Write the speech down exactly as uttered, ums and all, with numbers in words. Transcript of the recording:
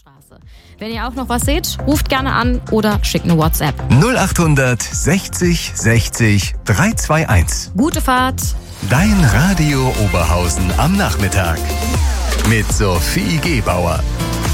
Straße. Wenn ihr auch noch was seht, ruft gerne an oder schickt eine WhatsApp. null achthundert sechzig sechzig dreihunderteinundzwanzig. Gute Fahrt. Dein Radio Oberhausen am Nachmittag. Mit Sophie Gebauer.